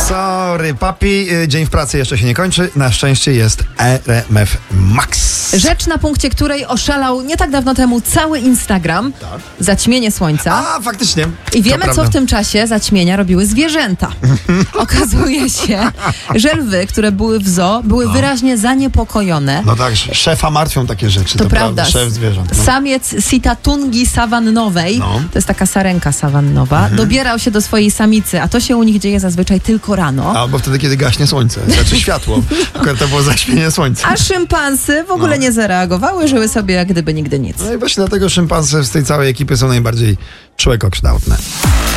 Sorry, papi, dzień w pracy jeszcze się nie kończy. Na szczęście jest RMF Max. Rzecz, na punkcie której oszalał nie tak dawno temu cały Instagram. Tak. Zaćmienie słońca. A, faktycznie. I wiemy, co w tym czasie zaćmienia robiły zwierzęta. Okazuje się, że lwy, które były w zoo, były wyraźnie zaniepokojone. No tak, szefa martwią takie rzeczy. To prawda. Szef zwierząt. No. Samiec sitatungi sawannowej, No. to jest taka sarenka sawannowa, dobierał się do swojej samicy, a to się u nich dzieje zazwyczaj tylko rano. Albo wtedy, kiedy gaśnie słońce, znaczy światło. Akurat to było zaćmienie słońca. A szympansy w ogóle nie zareagowały, żyły sobie jak gdyby nigdy nic. No i właśnie dlatego szympansy z tej całej ekipy są najbardziej człowiekokształtne.